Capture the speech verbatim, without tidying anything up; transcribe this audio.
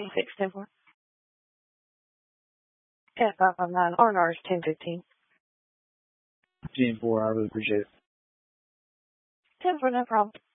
six ten four. Yeah, five five nine. R and R is ten fifteen. ten four, I really appreciate it. ten four, no problem.